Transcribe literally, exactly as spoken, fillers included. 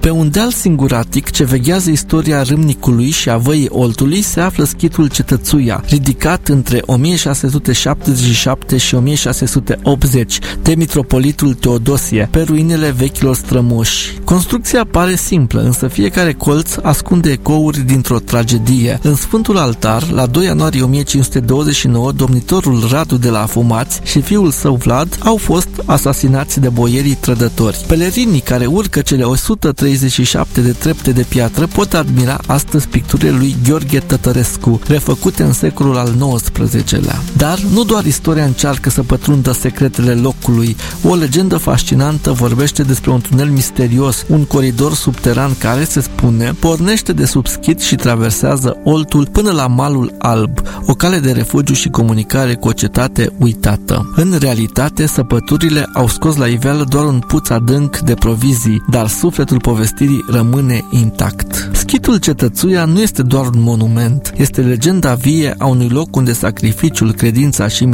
Pe un deal singuratic ce veghează istoria Râmnicului și a Văii Oltului se află schitul Cetățuia, ridicat între o mie șase sute șaptezeci și șapte și o mie șase sute optzeci de mitropolitul Teodosie, pe ruinele vechilor strămoși. Construcția pare simplă, însă fiecare colț ascunde ecouri dintr-o tragedie. În Sfântul Altar, la doi ianuarie o mie cinci sute douăzeci și nouă, domnitorul Radu de la Afumați și fiul său Vlad au fost asasinați de boierii trădători. Pelerinii care urcă cele o sută treizeci și șapte de trepte de piatră pot admira astăzi picturile lui Gheorghe Tătărescu, refăcute în secolul al nouăsprezecelea. Dar nu doar istoria încearcă să pătrundă secretele locului. O legendă fascinantă vorbește despre un tunel misterios, un coridor subteran care, se spune, pornește de sub schid și traversează Oltul până la Malul Alb, o cale de refugiu și comunicare cu o cetate uitată. În realitate, săpăturile au scos la iveală doar un puț adânc de provizii, dar sufletul povestirii rămâne intact. Schitul Cetățuia nu este doar un monument, este legenda vie a unui loc unde sacrificiul, credința și